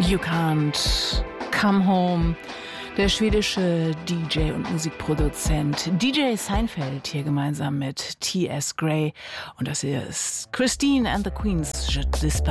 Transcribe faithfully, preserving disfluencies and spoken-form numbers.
You Can't Come Home. Der schwedische D J und Musikproduzent D J Seinfeld hier gemeinsam mit T S. Gray. Und das hier ist Christine and the Queens Je Disparaît.